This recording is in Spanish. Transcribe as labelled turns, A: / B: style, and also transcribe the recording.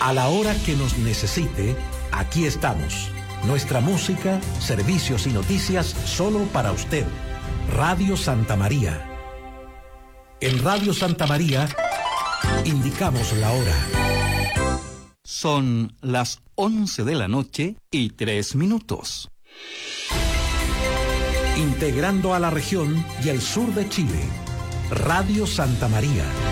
A: A la hora que nos necesite, aquí estamos. Nuestra música, servicios y noticias solo para usted. Radio Santa María. En Radio Santa María, indicamos la hora.
B: Son las 11:03.
A: Integrando a la región y el sur de Chile. Radio Santa María.